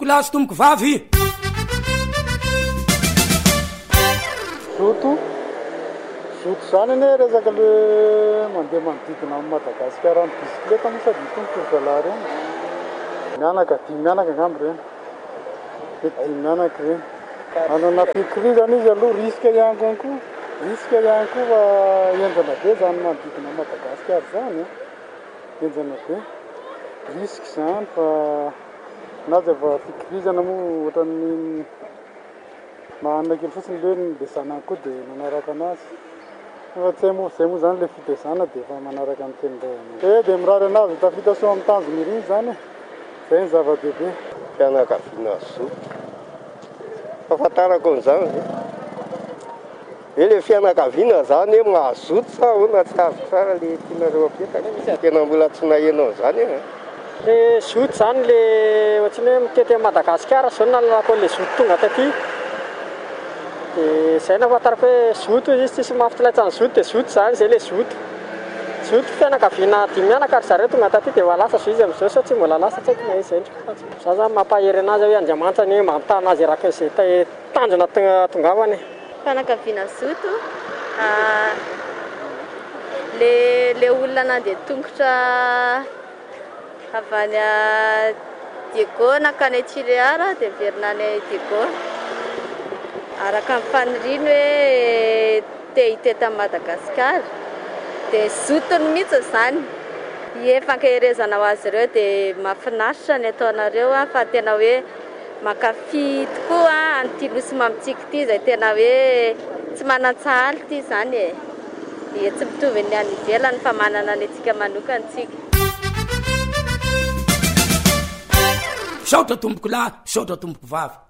tomboko lahy sy tomboko vavy. Zoto zany ane resaka le mandeha manodidina amin'ny Madagasikara ny bisikleta moa sady tomboko zalahy reny. Mianaka dimy mianaka angamba reny. Dimy mianaka reny. Anana fikirizana izy aloha risque ihany koa. Risque ihany koa fa enjana be zany manodidina Madagasikara zany. Enjana be. Risque zany fa na dia va fikirizana moa ohatran'ny mahanana kely fotsiny le nindesana koa dia manaraka anazy. Fa tsy moa zay moa zany le fitezana dia efa manaraka ny tendrena. Dia mirary anazy tafita soa amin'ny tanjona iry zany. Zay ny zava-dehibe. Fianakaviana Zoto. Fahafantarako an'izany. Le fianakaviana zany mahazoto sa hono tsy azo tsara le tianareo apetaka. Tena mbola tsy nahenao zany e. Le Zoto zany le ohatrany hoe mitety Madagasikara zao nalalako le Zoto tonga taty. Dia zay nahafantarako hoe Zoto izy tsisy mahafitsilaitsany Zoto dia Zoto zany zay le Zoto. Zoto fianakaviana dimy mianaka ary zareo tonga taty dia lasa izy amin'izao sao tsy mbola lasa tsy haiko na izay. Za zany mampahery anazy hoe Andriamanitra ny mampitana azy araka izay tanjona tongavany. Fianakaviana Zoto le olona nandeha tongotra avy any Diego nakany Tchireara dia verina any Diego. Araka ny faniriany hoe te hitety Madagasikara dia Zoto ny mihitsy zany. Efankaherezana ho azy ireo dia mahafinaritra ny ataonareo fa tena hoe mankafy tokoa an'ity nosy mamitsika ity izay tena hoe tsy manan-tsahaly ity zany e. Tsy mitovy ny any ivelany fa manana ny antsika manokana antsika. Saotra tomboko lahy, saotra tomboko vavy.